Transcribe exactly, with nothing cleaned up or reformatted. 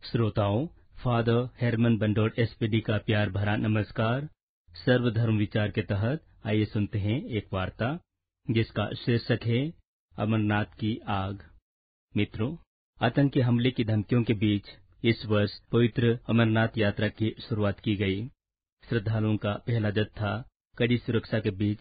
श्रोताओं, father हेरमन बंडोट SPD का प्यार भरा नमस्कार। सर्वधर्म विचार के तहत आइए सुनते हैं एक वार्ता जिसका शीर्षक है अमरनाथ की आग। मित्रों, आतंकी हमले की धमकियों के बीच इस वर्ष पवित्र अमरनाथ यात्रा की शुरुआत की गई। श्रद्धालुओं का पहला जत्था कड़ी सुरक्षा के बीच